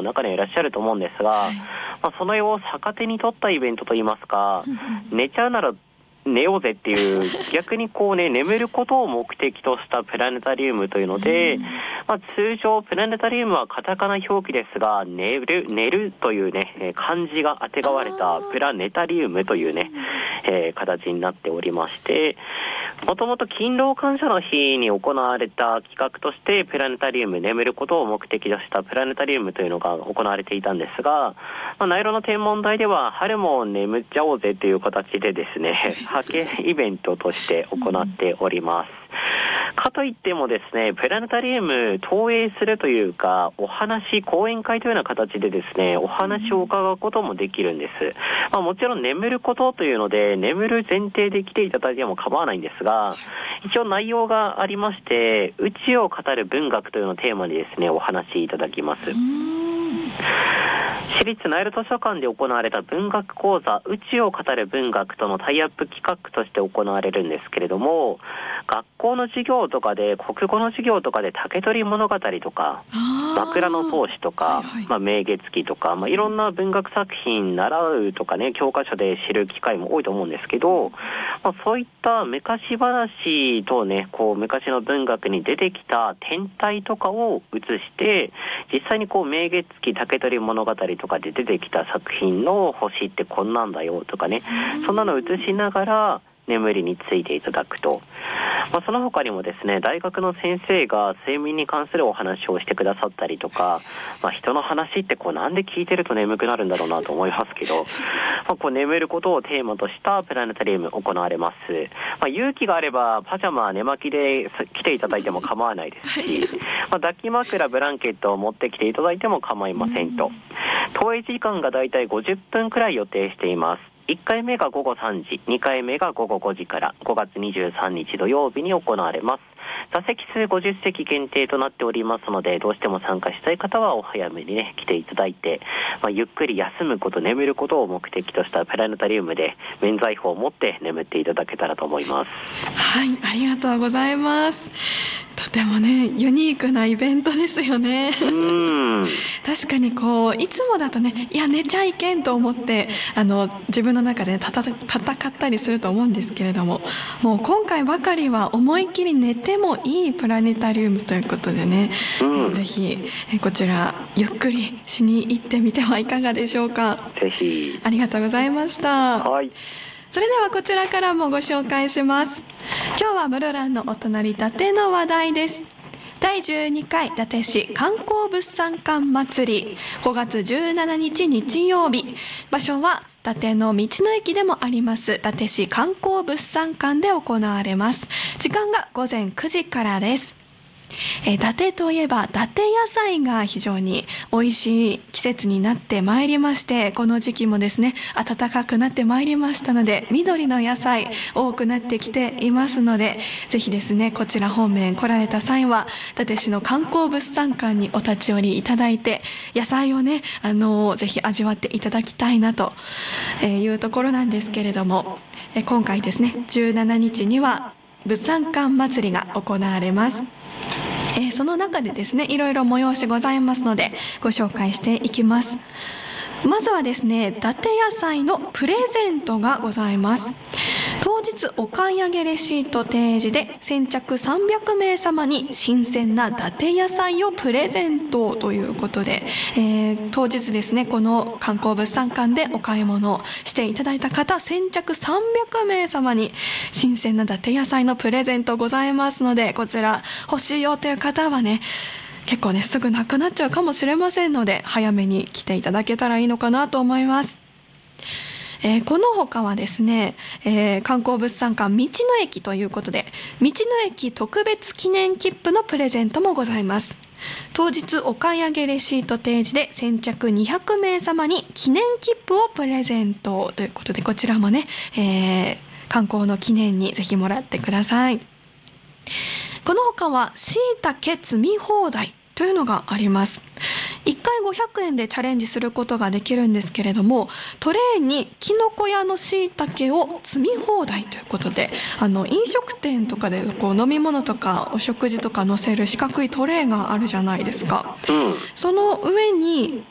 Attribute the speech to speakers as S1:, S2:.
S1: も中にはいらっしゃると思うんですが、その様を逆手に取ったイベントといいますか、寝ちゃうなら寝ようぜっていう逆に眠ることを目的としたプラネタリウムというので、通常プラネタリウムはカタカナ表記ですが、寝るというね漢字があてがわれたプラネタリウムというね、形になっておりまして、もともと勤労感謝の日に行われた企画としてプラネタリウム、眠ることを目的としたプラネタリウムというのが行われていたんですが、ナイロの天文台では春も眠っちゃおうぜという形でですね派遣イベントとして行っております。かといってもですね、プラネタリウム投影するというか、講演会というような形でですね、お話を伺うこともできるんです。もちろん眠ることというので、眠る前提で来ていただいても構わないんですが、一応内容がありまして、宇宙を語る文学というのをテーマにですね、お話しいただきます。私立ナイル図書館で行われた文学講座、宇宙を語る文学とのタイアップ企画として行われるんですけれども、学校の授業とかで、国語の授業とかで竹取物語とか枕草子とか、明月記とか、いろんな文学作品習うとかね、教科書で知る機会も多いと思うんですけど、そういった昔話とね、昔の文学に出てきた天体とかを写して、実際に明月記、竹取物語とかで出てきた作品の星ってこんなんだよとかね、そんなの写しながら眠りについていただくと、その他にもですね、大学の先生が睡眠に関するお話をしてくださったりとか、人の話ってなんで聞いてると眠くなるんだろうなと思いますけど、眠ることをテーマとしたプラネタリウム行われます。勇気があればパジャマ寝巻きで来ていただいても構わないですし、抱き枕ブランケットを持ってきていただいても構いませんと。投影時間がだいたい50分くらい予定しています。1回目が午後3時、2回目が午後5時から5月23日土曜日に行われます。座席数50席限定となっておりますので、どうしても参加したい方はお早めにね来ていただいて、ゆっくり休むこと、眠ることを目的としたプラネタリウムで免罪符を持って眠っていただけたらと思います。
S2: はい、ありがとうございます。とてもねユニークなイベントですよね。確かにいつもだとね、いや寝ちゃいけんと思って自分の中で戦ったりすると思うんですけれども、もう今回ばかりは思いっきり寝てもいいプラネタリウムということでね、ぜひこちらゆっくりしに行ってみてはいかがでしょうか。
S1: ぜひ。
S2: ありがとうございました。
S1: はい。
S2: それではこちらからもご紹介します。今日は室蘭のお隣伊達の話題です。第12回伊達市観光物産館祭り、5月17日日曜日、場所は伊達の道の駅でもあります伊達市観光物産館で行われます。時間が午前9時からです。伊達といえば伊達野菜が非常に美味しい季節になってまいりまして、この時期もですね暖かくなってまいりましたので、緑の野菜多くなってきていますので、ぜひですねこちら方面来られた際は伊達市の観光物産館にお立ち寄りいただいて、野菜をねぜひ味わっていただきたいなというところなんですけれども、今回ですね17日には物産館祭りが行われます。その中でですねいろいろ催しございますのでご紹介していきます。まずはですね伊達野菜のプレゼントがございます。当日お買い上げレシート提示で先着300名様に新鮮な伊達野菜をプレゼントということで、当日ですねこの観光物産館でお買い物をしていただいた方先着300名様に新鮮な伊達野菜のプレゼントございますので、こちら欲しいよという方はね結構ねすぐなくなっちゃうかもしれませんので、早めに来ていただけたらいいのかなと思います。この他はですね、観光物産館道の駅ということで道の駅特別記念切符のプレゼントもございます。当日お買い上げレシート提示で先着200名様に記念切符をプレゼントということで、こちらもね、観光の記念にぜひもらってください。この他はしいたけ積み放題というのがあります。1回500円でチャレンジすることができるんですけれども、トレーにきのこ屋のしいたけを積み放題ということで、飲食店とかで飲み物とかお食事とか乗せる四角いトレーがあるじゃないですか、その上に